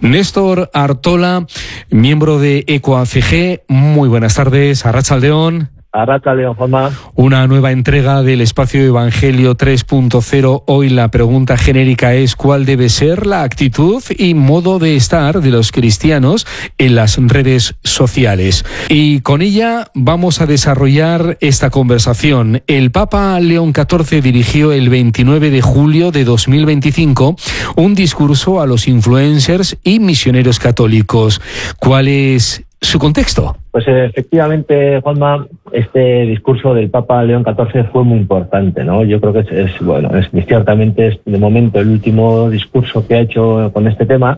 Néstor Artola, miembro de EcoACG, muy buenas tardes, arratsaldeon. Arratsaldeon, Juanma. Una nueva entrega del Espacio Evangelio 3.0. Hoy la pregunta genérica es: ¿cuál debe ser la actitud y modo de estar de los cristianos en las redes sociales? Y con ella vamos a desarrollar esta conversación. El Papa León XIV dirigió el 29 de julio de 2025 un discurso a los influencers y misioneros católicos. ¿Cuál es su contexto? Pues efectivamente, Juanma, este discurso del Papa León XIV fue muy importante, ¿no? Yo creo que es ciertamente es de momento el último discurso que ha hecho con este tema.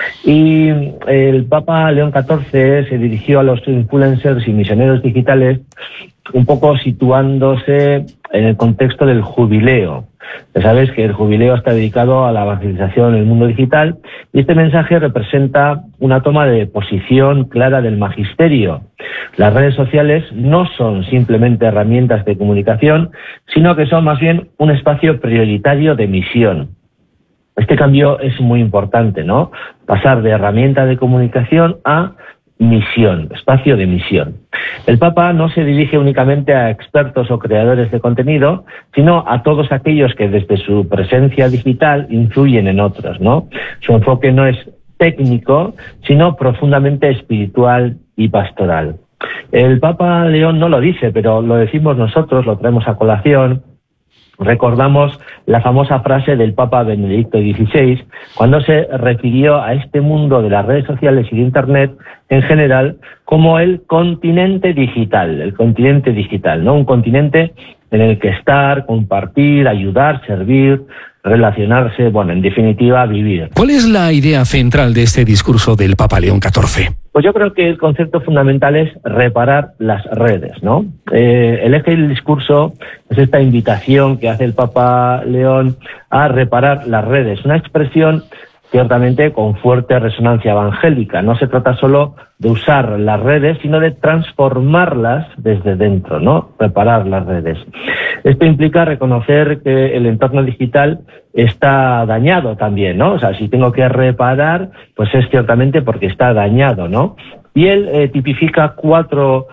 Y el Papa León XIV se dirigió a los influencers y misioneros digitales un poco situándose en el contexto del jubileo. Ya sabes que el jubileo está dedicado a la evangelización en el mundo digital y este mensaje representa una toma de posición clara del magisterio. Las redes sociales no son simplemente herramientas de comunicación, sino que son más bien un espacio prioritario de misión. Este cambio es muy importante, ¿no? Pasar de herramienta de comunicación a misión, espacio de misión. El Papa no se dirige únicamente a expertos o creadores de contenido, sino a todos aquellos que desde su presencia digital influyen en otros, ¿no? Su enfoque no es técnico, sino profundamente espiritual y pastoral. El Papa León no lo dice, pero lo decimos nosotros, lo traemos a colación. Recordamos la famosa frase del Papa Benedicto XVI cuando se refirió a este mundo de las redes sociales y de Internet en general como el continente digital, ¿no? Un continente en el que estar, compartir, ayudar, servir, relacionarse, en definitiva, vivir. ¿Cuál es la idea central de este discurso del Papa León XIV? Pues yo creo que el concepto fundamental es reparar las redes, ¿no? El eje del discurso es esta invitación que hace el Papa León a reparar las redes, una expresión ciertamente con fuerte resonancia evangélica. No se trata solo de usar las redes, sino de transformarlas desde dentro, ¿no? Reparar las redes. Esto implica reconocer que el entorno digital está dañado también, ¿no? O sea, si tengo que reparar, pues es ciertamente porque está dañado, ¿no? Y él tipifica cuatro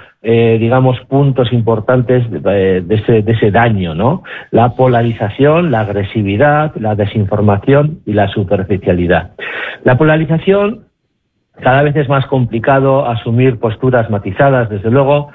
puntos importantes de ese daño, ¿no? La polarización, la agresividad, la desinformación y la superficialidad. La polarización, cada vez es más complicado asumir posturas matizadas, desde luego.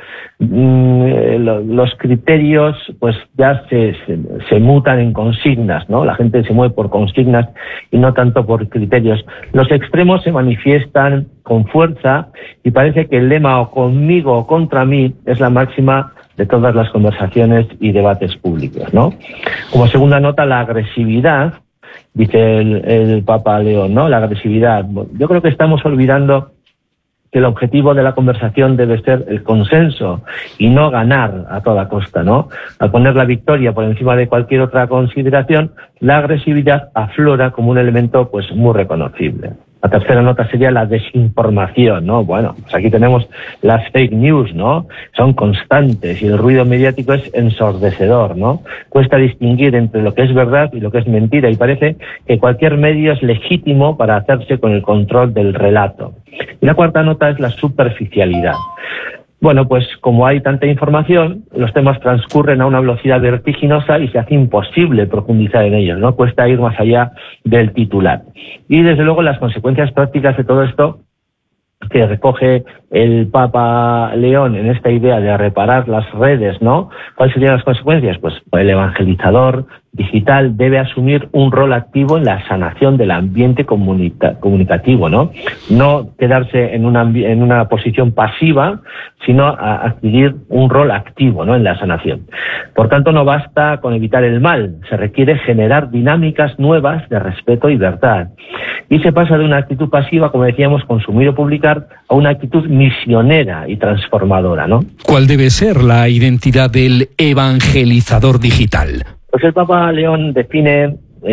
Los criterios pues ya se mutan en consignas, ¿no? La gente se mueve por consignas y no tanto por criterios. Los extremos se manifiestan con fuerza y parece que el lema o conmigo o contra mí es la máxima de todas las conversaciones y debates públicos, ¿no? Como segunda nota, la agresividad, dice el Papa León, ¿no? La agresividad. Yo creo que estamos olvidando que el objetivo de la conversación debe ser el consenso y no ganar a toda costa, ¿no? Al poner la victoria por encima de cualquier otra consideración, la agresividad aflora como un elemento pues muy reconocible. La tercera nota sería la desinformación, ¿no? Bueno, pues aquí tenemos las fake news, ¿no? Son constantes y el ruido mediático es ensordecedor, ¿no? Cuesta distinguir entre lo que es verdad y lo que es mentira y parece que cualquier medio es legítimo para hacerse con el control del relato. Y la cuarta nota es la superficialidad. Bueno, pues como hay tanta información, los temas transcurren a una velocidad vertiginosa y se hace imposible profundizar en ellos, ¿no? Cuesta ir más allá del titular. Y desde luego las consecuencias prácticas de todo esto que recoge el Papa León en esta idea de reparar las redes, ¿no? ¿Cuáles serían las consecuencias? Pues el evangelizador digital debe asumir un rol activo en la sanación del ambiente comunicativo, ¿no? No quedarse en una posición pasiva, sino a adquirir un rol activo, ¿no? En la sanación. Por tanto, no basta con evitar el mal, se requiere generar dinámicas nuevas de respeto y verdad. Y se pasa de una actitud pasiva, como decíamos, consumir o publicar, a una actitud misionera y transformadora, ¿no? ¿Cuál debe ser la identidad del evangelizador digital? Pues el Papa León define,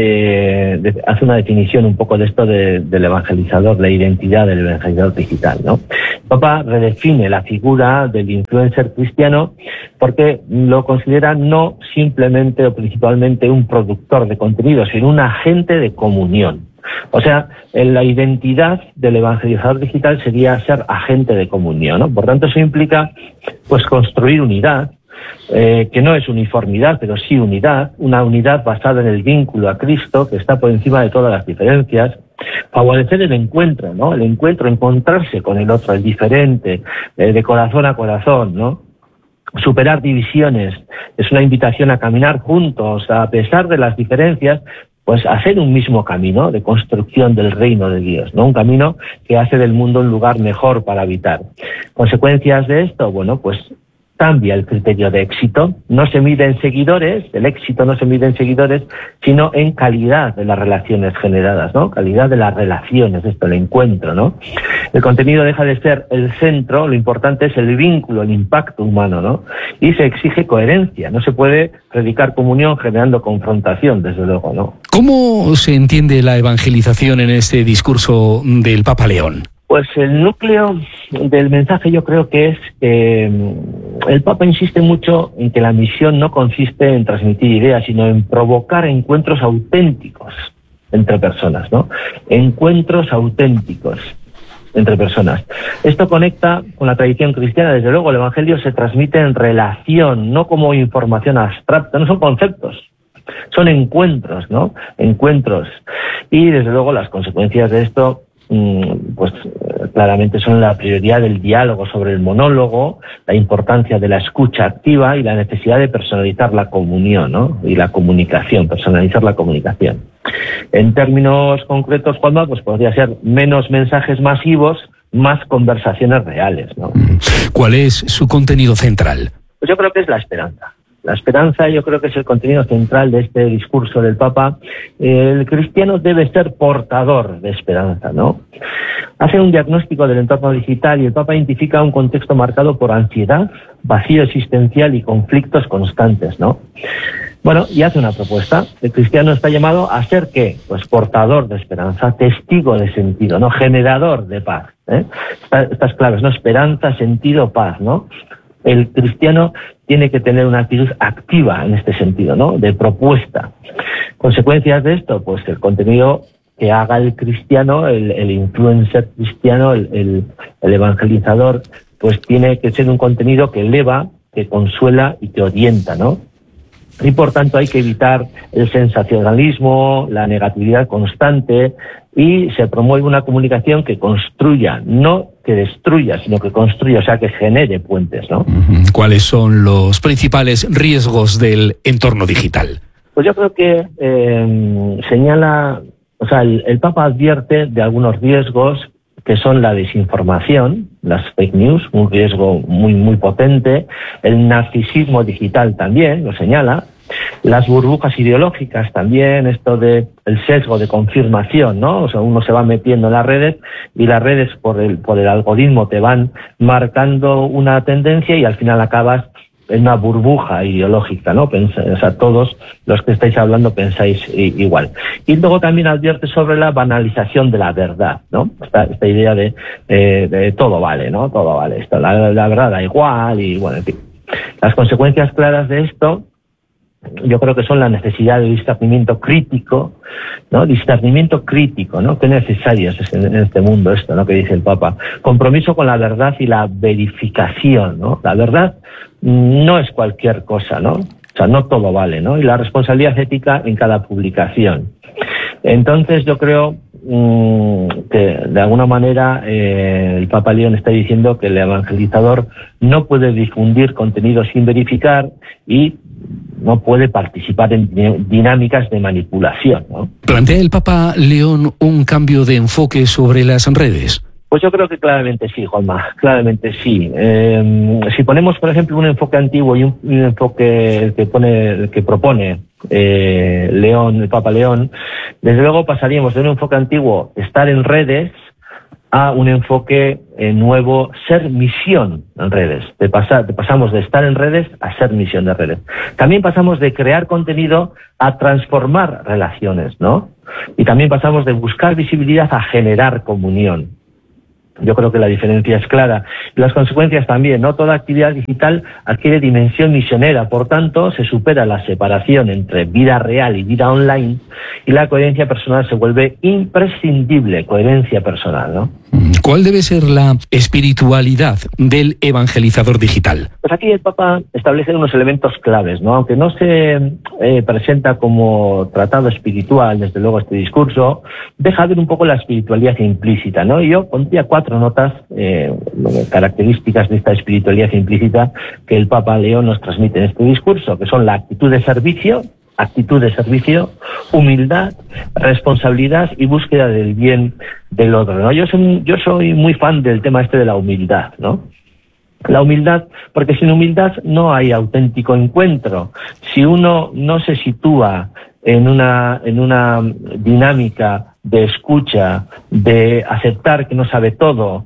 hace una definición un poco de esto del evangelizador, la identidad del evangelizador digital, ¿no? El Papa redefine la figura del influencer cristiano porque lo considera no simplemente o principalmente un productor de contenido, sino un agente de comunión. O sea, la identidad del evangelizador digital sería ser agente de comunión, ¿no? Por tanto, eso implica pues construir unidad, que no es uniformidad, pero sí unidad, una unidad basada en el vínculo a Cristo, que está por encima de todas las diferencias, favorecer el encuentro, ¿no? El encuentro, encontrarse con el otro, el diferente, de corazón a corazón, ¿no? Superar divisiones, es una invitación a caminar juntos, a pesar de las diferencias, pues hacer un mismo camino de construcción del reino de Dios, ¿no? Un camino que hace del mundo un lugar mejor para habitar. Consecuencias de esto, bueno, pues cambia el criterio de éxito, no se mide en seguidores, el éxito no se mide en seguidores, sino en calidad de las relaciones generadas, ¿no? Calidad de las relaciones, esto, el encuentro, ¿no? El contenido deja de ser el centro, lo importante es el vínculo, el impacto humano, ¿no? Y se exige coherencia, no se puede predicar comunión generando confrontación, desde luego, ¿no? ¿Cómo se entiende la evangelización en este discurso del Papa León? Pues el núcleo del mensaje yo creo que es que el Papa insiste mucho en que la misión no consiste en transmitir ideas, sino en provocar encuentros auténticos entre personas, ¿no? Encuentros auténticos entre personas. Esto conecta con la tradición cristiana. Desde luego, el Evangelio se transmite en relación, no como información abstracta, no son conceptos, son encuentros, ¿no? Encuentros. Y desde luego las consecuencias de esto pues claramente son la prioridad del diálogo sobre el monólogo, la importancia de la escucha activa y la necesidad de personalizar la comunión, ¿no? Y la comunicación, personalizar la comunicación. En términos concretos, Juanma, pues podría ser menos mensajes masivos, más conversaciones reales, ¿no? ¿Cuál es su contenido central? Pues yo creo que es la esperanza. La esperanza yo creo que es el contenido central de este discurso del Papa. El cristiano debe ser portador de esperanza, ¿no? Hace un diagnóstico del entorno digital y el Papa identifica un contexto marcado por ansiedad, vacío existencial y conflictos constantes, ¿no? Bueno, y hace una propuesta. El cristiano está llamado a ser, ¿qué? Pues portador de esperanza, testigo de sentido, ¿no? Generador de paz, ¿eh? Estas claves, ¿no? Esperanza, sentido, paz, ¿no? El cristiano tiene que tener una actitud activa en este sentido, ¿no? De propuesta. Consecuencias de esto, pues el contenido que haga el cristiano, el influencer cristiano, el evangelizador, pues tiene que ser un contenido que eleva, que consuela y que orienta, ¿no? Y por tanto hay que evitar el sensacionalismo, la negatividad constante, y se promueve una comunicación que construya, no que destruya, sino que construya, o sea, que genere puentes, ¿no? ¿Cuáles son los principales riesgos del entorno digital? Pues yo creo que señala, o sea, el Papa advierte de algunos riesgos que son la desinformación, las fake news, un riesgo muy, muy potente, el narcisismo digital también lo señala, las burbujas ideológicas también, esto de el sesgo de confirmación, ¿no? O sea, uno se va metiendo en las redes y las redes por el algoritmo te van marcando una tendencia y al final acabas en una burbuja ideológica, ¿no? O sea, todos los que estáis hablando pensáis igual. Y luego también advierte sobre la banalización de la verdad, ¿no? Esta idea de todo vale, ¿no? Todo vale. Esto, la verdad da igual y, bueno, en fin. Las consecuencias claras de esto, yo creo que son la necesidad de discernimiento crítico, ¿no? Discernimiento crítico, ¿no? Qué necesario es en este mundo esto, ¿no? Que dice el Papa. Compromiso con la verdad y la verificación, ¿no? La verdad no es cualquier cosa, ¿no? O sea, no todo vale, ¿no? Y la responsabilidad ética en cada publicación. Entonces yo creo que de alguna manera el Papa León está diciendo que el evangelizador no puede difundir contenido sin verificar y no puede participar en dinámicas de manipulación, ¿no? ¿Plantea el Papa León un cambio de enfoque sobre las redes? Pues yo creo que claramente sí, Juanma, claramente sí. Si ponemos, por ejemplo, un enfoque antiguo y un enfoque que propone León, el Papa León, desde luego pasaríamos de un enfoque antiguo, estar en redes, a un enfoque nuevo, ser misión en redes. Pasamos de estar en redes a ser misión de redes. También pasamos de crear contenido a transformar relaciones, ¿no? Y también pasamos de buscar visibilidad a generar comunión. Yo creo que la diferencia es clara. Las consecuencias también, ¿no? Toda actividad digital adquiere dimensión misionera, por tanto, se supera la separación entre vida real y vida online, y la coherencia personal se vuelve imprescindible, coherencia personal, ¿no? ¿Cuál debe ser la espiritualidad del evangelizador digital? Pues aquí el Papa establece unos elementos claves, ¿no? Aunque no se presenta como tratado espiritual, desde luego, este discurso, deja ver un poco la espiritualidad implícita, ¿no? Y yo pondría 4 notas, características de esta espiritualidad implícita que el Papa León nos transmite en este discurso, que son la actitud de servicio, humildad, responsabilidad y búsqueda del bien del otro, ¿no? Yo soy muy fan del tema este de la humildad, ¿no? La humildad, porque sin humildad no hay auténtico encuentro. Si uno no se sitúa en una dinámica de escucha, de aceptar que no sabe todo,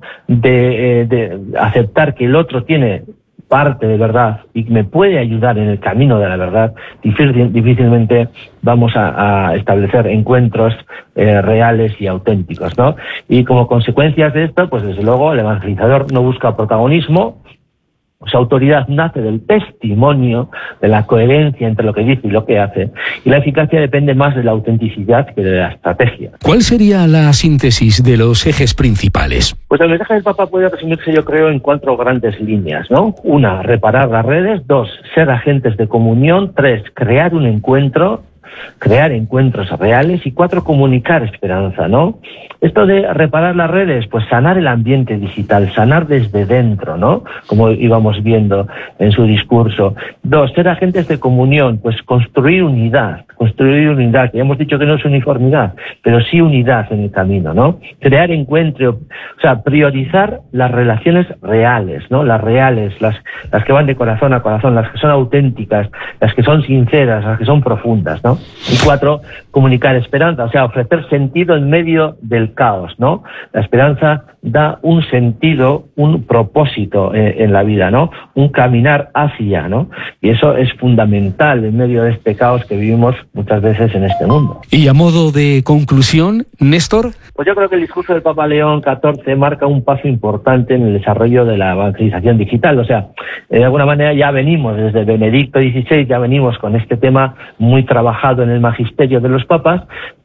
de aceptar que el otro tiene parte de verdad y me puede ayudar en el camino de la verdad, difícilmente vamos a establecer encuentros reales y auténticos, ¿no? Y como consecuencias de esto, pues desde luego el evangelizador no busca protagonismo. Su autoridad nace del testimonio, de la coherencia entre lo que dice y lo que hace, y la eficacia depende más de la autenticidad que de la estrategia. ¿Cuál sería la síntesis de los ejes principales? Pues el mensaje del Papa puede resumirse, yo creo, en 4 grandes líneas, ¿no? 1, reparar las redes. 2, ser agentes de comunión. 3, crear un encuentro, crear encuentros reales. Y 4, comunicar esperanza, ¿no? Esto de reparar las redes, pues sanar el ambiente digital, sanar desde dentro, ¿no? Como íbamos viendo en su discurso. 2, ser agentes de comunión, pues construir unidad, que ya hemos dicho que no es uniformidad, pero sí unidad en el camino, ¿no? Crear encuentro, o sea, priorizar las relaciones reales, ¿no? Las reales, las que van de corazón a corazón, las que son auténticas, las que son sinceras, las que son profundas, ¿no? Y 4, comunicar esperanza, o sea, ofrecer sentido en medio del caos, ¿no? La esperanza da un sentido, un propósito en la vida, ¿no? Un caminar hacia, ¿no? Y eso es fundamental en medio de este caos que vivimos muchas veces en este mundo. Y a modo de conclusión, Néstor. Pues yo creo que el discurso del Papa León XIV marca un paso importante en el desarrollo de la evangelización digital. O sea, de alguna manera ya venimos, desde Benedicto XVI, ya venimos con este tema muy trabajado en el magisterio de los papas,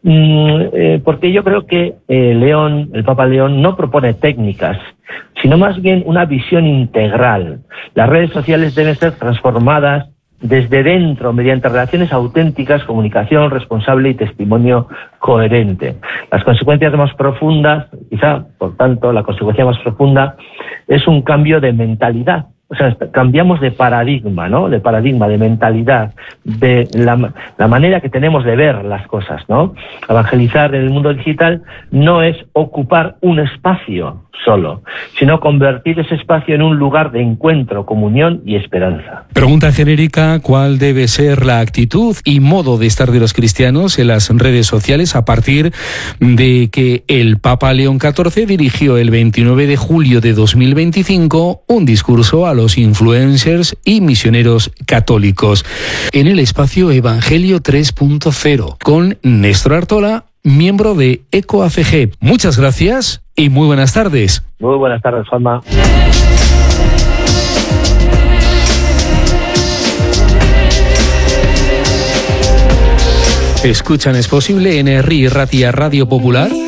porque yo creo que el Papa León no propone técnicas, sino más bien una visión integral. Las redes sociales deben ser transformadas desde dentro, mediante relaciones auténticas, comunicación responsable y testimonio coherente. Las consecuencias más profundas, quizá, por tanto, la consecuencia más profunda es un cambio de mentalidad. O sea, cambiamos de paradigma, ¿no? De paradigma, de mentalidad, de la manera que tenemos de ver las cosas, ¿no? Evangelizar en el mundo digital no es ocupar un espacio solo, sino convertir ese espacio en un lugar de encuentro, comunión y esperanza. Pregunta genérica: ¿cuál debe ser la actitud y modo de estar de los cristianos en las redes sociales a partir de que el Papa León XIV dirigió el 29 de julio de 2025 un discurso a los influencers y misioneros católicos en el espacio Evangelio 3.0 con Néstor Artola, miembro de EcoACG? Muchas gracias y muy buenas tardes. Muy buenas tardes, Juanma. Escuchan Es Posible en Herri Ratia Radio Popular.